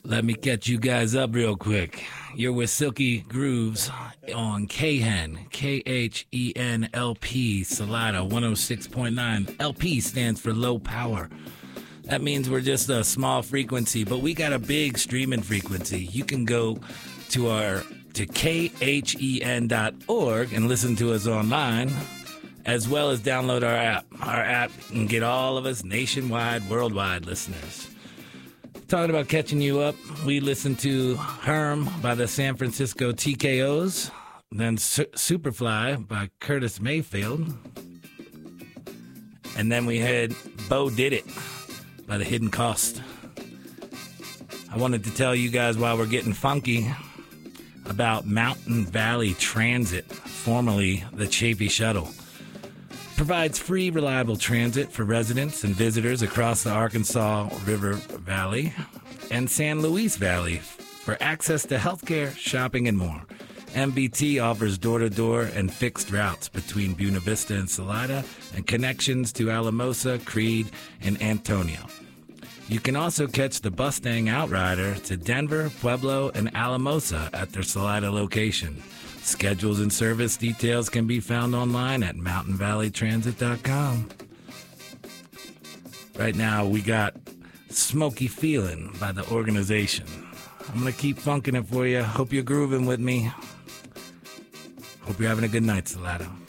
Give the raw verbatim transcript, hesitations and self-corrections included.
Let me catch you guys up real quick. You're with Silky Grooves on K H E N, K H E N L P, Salida one oh six point nine. L P stands for low power. That means we're just a small frequency, but we got a big streaming frequency. You can go to our to K H E N dot org and listen to us online, as well as download our app. Our app can get all of us nationwide, worldwide listeners. Talking about catching you up, we listened to Herm by the San Francisco T K Os, then Su- Superfly by Curtis Mayfield, and then we had Bo Did It by The Hidden Cost. I wanted to tell you guys while we're getting funky about Mountain Valley Transit, formerly the Chafee Shuttle. Provides free, reliable transit for residents and visitors across the Arkansas River Valley and San Luis Valley for access to healthcare, shopping, and more. M V T offers door-to-door and fixed routes between Buena Vista and Salida and connections to Alamosa, Creed, and Antonio. You can also catch the Mustang Outrider to Denver, Pueblo, and Alamosa at their Salida location. Schedules and service details can be found online at mountain valley transit dot com. Right now, we got Smoky Feelin' by The Organization. I'm going to keep funking it for you. Hope you're grooving with me. Hope you're having a good night, Salado.